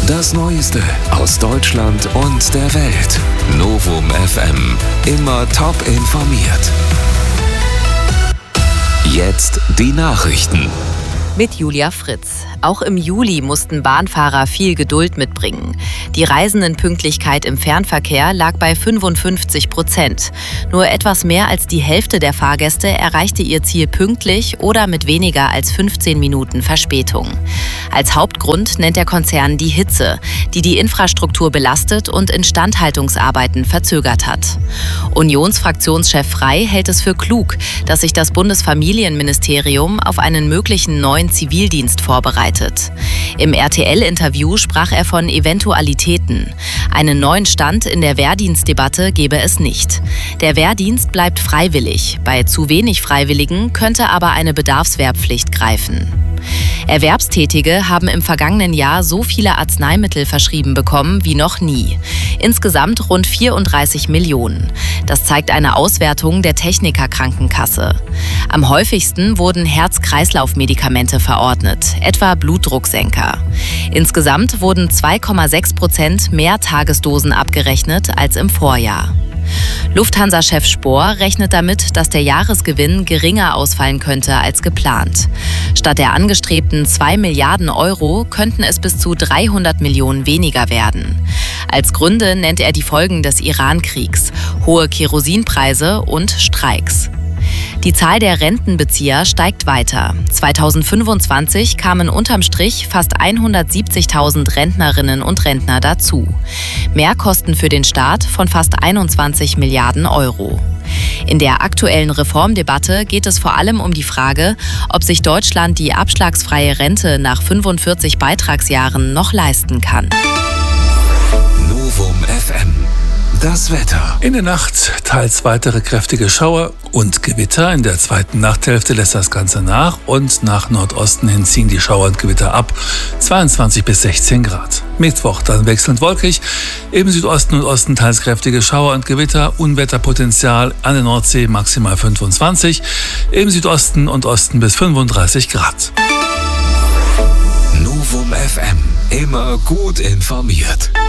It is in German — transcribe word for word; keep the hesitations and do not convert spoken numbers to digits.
Das Neueste aus Deutschland und der Welt. Novum F M. Immer top informiert. Jetzt die Nachrichten. Mit Julia Fritz. Auch im Juli mussten Bahnfahrer viel Geduld mitbringen. Die Reisendenpünktlichkeit im Fernverkehr lag bei fünfundfünfzig Prozent. Nur etwas mehr als die Hälfte der Fahrgäste erreichte ihr Ziel pünktlich oder mit weniger als fünfzehn Minuten Verspätung. Als Hauptgrund nennt der Konzern die Hitze, die die Infrastruktur belastet und Instandhaltungsarbeiten verzögert hat. Unionsfraktionschef Frey hält es für klug, dass sich das Bundesfamilienministerium auf einen möglichen neuen Zivildienst vorbereitet. Im R T L-Interview sprach er von Eventualitäten. Einen neuen Stand in der Wehrdienstdebatte gebe es nicht. Der Wehrdienst bleibt freiwillig. Bei zu wenig Freiwilligen könnte aber eine Bedarfswehrpflicht greifen. Erwerbstätige haben im vergangenen Jahr so viele Arzneimittel verschrieben bekommen wie noch nie. Insgesamt rund vierunddreißig Millionen. Das zeigt eine Auswertung der Techniker-Krankenkasse. Am häufigsten wurden Herz-Kreislauf-Medikamente verordnet, etwa Blutdrucksenker. Insgesamt wurden zwei Komma sechs Prozent mehr Tagesdosen abgerechnet als im Vorjahr. Lufthansa-Chef Spohr rechnet damit, dass der Jahresgewinn geringer ausfallen könnte als geplant. Statt der angestrebten zwei Milliarden Euro könnten es bis zu dreihundert Millionen weniger werden. Als Gründe nennt er die Folgen des Iran-Kriegs, hohe Kerosinpreise und Streiks. Die Zahl der Rentenbezieher steigt weiter. zweitausendfünfundzwanzig kamen unterm Strich fast hundertsiebzigtausend Rentnerinnen und Rentner dazu. Mehrkosten für den Staat von fast einundzwanzig Milliarden Euro. In der aktuellen Reformdebatte geht es vor allem um die Frage, ob sich Deutschland die abschlagsfreie Rente nach fünfundvierzig Beitragsjahren noch leisten kann. Novum F M. Das Wetter. In der Nacht teils weitere kräftige Schauer und Gewitter. In der zweiten Nachthälfte lässt das Ganze nach und nach Nordosten hin ziehen die Schauer und Gewitter ab. zweiundzwanzig bis sechzehn Grad. Mittwoch dann wechselnd wolkig. Im Südosten und Osten teils kräftige Schauer und Gewitter. Unwetterpotenzial an der Nordsee maximal fünfundzwanzig. Im Südosten und Osten bis fünfunddreißig Grad. Novum F M. Immer gut informiert.